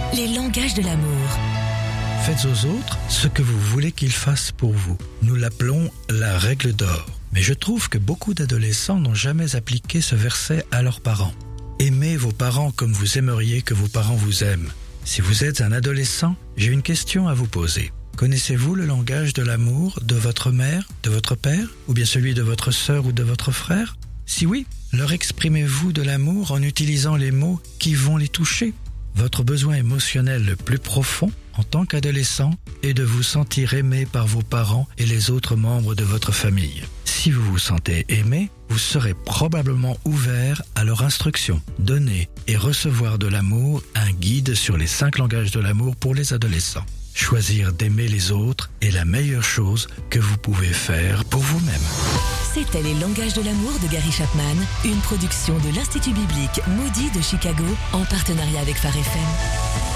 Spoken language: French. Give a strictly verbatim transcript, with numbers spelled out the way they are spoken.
les langages de l'amour. Faites aux autres ce que vous voulez qu'ils fassent pour vous. Nous l'appelons la règle d'or. Mais je trouve que beaucoup d'adolescents n'ont jamais appliqué ce verset à leurs parents. Aimez vos parents comme vous aimeriez que vos parents vous aiment. Si vous êtes un adolescent, j'ai une question à vous poser. Connaissez-vous le langage de l'amour de votre mère, de votre père, ou bien celui de votre sœur ou de votre frère? Si oui, leur exprimez-vous de l'amour en utilisant les mots qui vont les toucher? Votre besoin émotionnel le plus profond, en tant qu'adolescent, est de vous sentir aimé par vos parents et les autres membres de votre famille. Si vous vous sentez aimé, vous serez probablement ouvert à leur instruction. Donner et recevoir de l'amour, un guide sur les cinq langages de l'amour pour les adolescents. Choisir d'aimer les autres est la meilleure chose que vous pouvez faire pour vous-même. C'était Les langages de l'amour de Gary Chapman, une production de l'Institut biblique Moody de Chicago en partenariat avec Phare F M.